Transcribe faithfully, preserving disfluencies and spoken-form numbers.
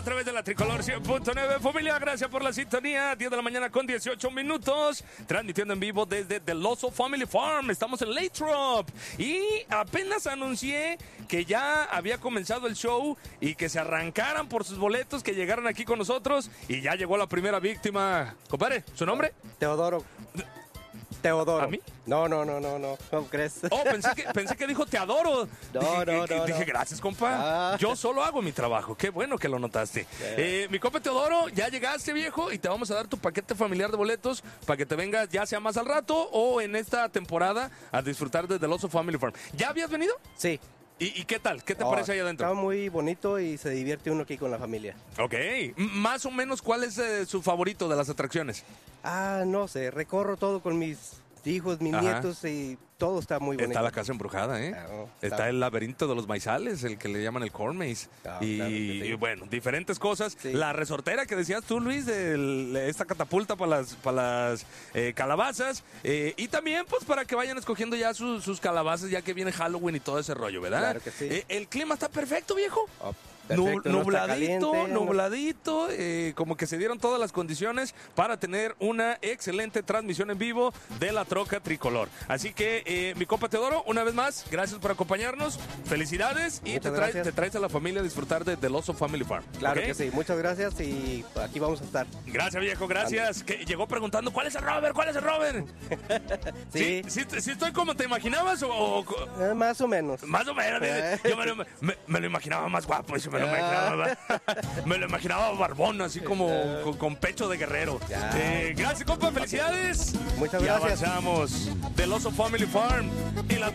A través de la Tricolor cien punto nueve. Familia, gracias por la sintonía. diez de la mañana con dieciocho minutos. Transmitiendo en vivo desde The Loso Family Farm. Estamos en Lathrop. Y apenas anuncié que ya había comenzado el show y que se arrancaran por sus boletos, que llegaran aquí con nosotros. Y ya llegó la primera víctima. Compadre, ¿su nombre? Teodoro. Teodoro. ¿A mí? No, no, no, no, no. ¿Cómo crees? Oh, pensé que, pensé que dijo te adoro. No, dije, no, que- no, Dije, no. gracias, compa. Ah. Yo solo hago mi trabajo. Qué bueno que lo notaste. Eh, mi compa Teodoro, ya llegaste, viejo, y te vamos a dar tu paquete familiar de boletos para que te vengas ya sea más al rato o en esta temporada a disfrutar de The Loso Family Farm. ¿Ya habías venido? Sí. ¿Y, y qué tal? ¿Qué te Oh, parece ahí adentro? Está muy bonito y se divierte uno aquí con la familia. Ok. M- Más o menos, ¿cuál es eh, su favorito de las atracciones? Ah, no sé, recorro todo con mis hijos, mis Ajá. nietos y todo está muy bonito. Está la casa embrujada, ¿eh? Claro, está, está- el laberinto de los maizales, el que le llaman el corn maze. Claro, y, claro que sí. y bueno, diferentes cosas. Sí. La resortera que decías tú, Luis, de esta catapulta para las, para las eh, calabazas. Eh, y también, pues, para que vayan escogiendo ya sus, sus calabazas, ya que viene Halloween y todo ese rollo, ¿verdad? Claro que sí. Eh, el clima está perfecto, viejo. Oh, Nu- perfecto, no está nubladito, caliente, no- nubladito, eh, como que se dieron todas las condiciones para tener una excelente transmisión en vivo de la troca tricolor. Así que, eh, mi compa Teodoro, una vez más, gracias por acompañarnos, felicidades y Muchas te traes, gracias. te traes a la familia a disfrutar de The Loso Family Farm. Claro ¿ok? que sí, muchas gracias y aquí vamos a estar. Gracias, viejo, gracias. Que llegó preguntando, ¿cuál es el Robert? ¿Cuál es el Robert? Sí, ¿Sí, sí, sí estoy como te imaginabas o...? o- eh, más o menos. Más o menos, Eh. yo me lo, me- me lo imaginaba más guapo, eso me lo Ah. imaginaba más- me lo imaginaba barbón, así como con, con pecho de guerrero. Ya. Eh, gracias, compa, felicidades. Muchas Y gracias. avanzamos. The Loso Family Farm y la